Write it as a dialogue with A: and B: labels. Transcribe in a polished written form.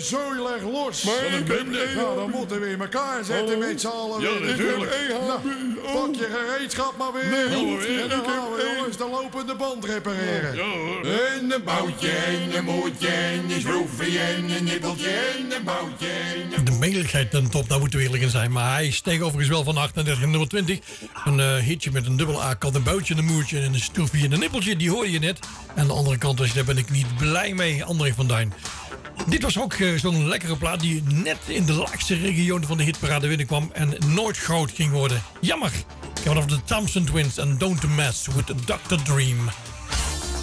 A: zooi leg los.
B: Maar ik heb
A: Nou, dan moeten we in elkaar zetten met z'n allen.
B: Ja,
A: weer.
B: natuurlijk.
A: Nou, pak je gereedschap maar weer. En dan gaan we jongens de lopende band repareren.
B: Ja hoor.
C: En een boutje, en een mootje, en een schroefje, en een nippeltje, en een boutje.
D: De meligheid ten top, daar moeten we eerlijk in zijn. Maar hij steeg overigens wel van 38 naar nummer 20. Een hitje met een dubbel A-kant, een boutje, een moertje en een schroefje en een nippeltje. Die hoor je net. En de andere kant, daar ben ik niet blij mee. André van Duin. Dit was ook zo'n lekkere plaat die net in de laagste region van de hitparade binnenkwam en nooit groot ging worden. Jammer. Ik heb het over de Thompson Twins en Don't Mess with Dr. Dream.